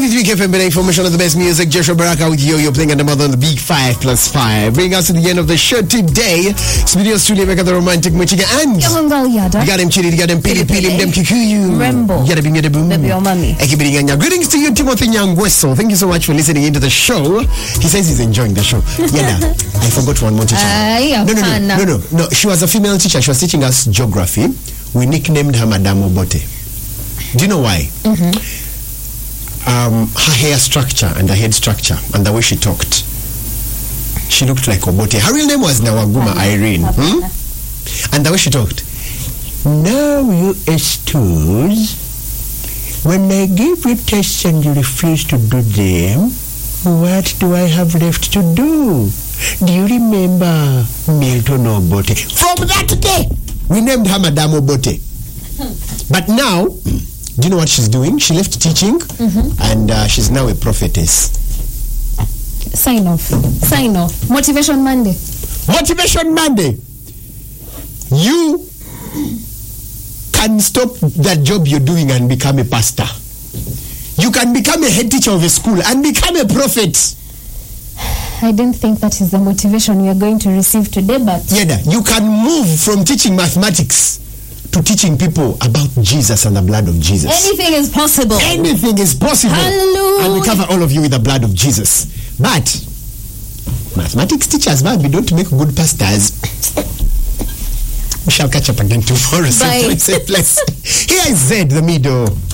93 KFM information of the best music. Joshua Baraka with Yo playing at the mother on the Big 5+5. Bring us to the end of the show today. It's video studio make the romantic Michigan and you got him chili, you got him pili pili, them kikuyu. Rembo. You got him boom. Greetings to you, Timothy Nyangweso. Thank you so much for listening into the show. He says he's enjoying the show. Yeah, I forgot one more teacher. No. She was a female teacher. She was teaching us geography. We nicknamed her Madame Obote. Do you know why? Her hair structure and her head structure and the way she talked, she looked like Obote. Her real name was Nawaguma Irene. And the way she talked, now you excuse, when I give you tests and you refuse to do them, what do I have left to do? Do you remember Milton Obote? From that day, we named her Madame Obote. But now, do you know what she's doing? She left teaching and she's now a prophetess. Sign off. Motivation Monday. You can stop that job you're doing and become a pastor. You can become a head teacher of a school and become a prophet. I didn't think that is the motivation we are going to receive today, but... Yeah, you can move from teaching mathematics to teaching people about Jesus and the blood of Jesus. Anything is possible. Hallelujah. And we cover all of you with the blood of Jesus. But mathematics teachers, we don't make good pastors. We shall catch up again tomorrow. Bye. Same place. Here is Zed, the middle.